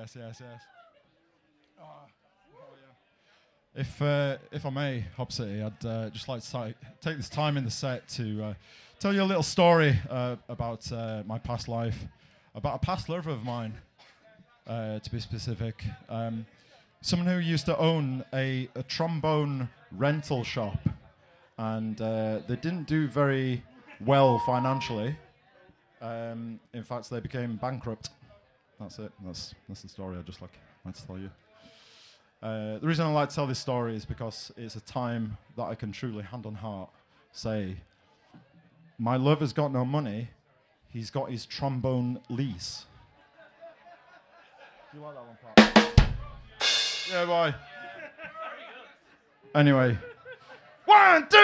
yes. If I may, Hop City, I'd just like to take this time in the set to tell you a little story about my past life, about a past lover of mine, to be specific. Someone who used to own a trombone rental shop, and they didn't do very well financially. In fact, they became bankrupt. That's it. That's the story I'd just like to tell you. The reason I like to tell this story is because it's a time that I can truly, hand on heart, say, my lover's got no money, he's got his trombone lease. You like that one, Pat? Yeah, boy. Anyway. 1, 2!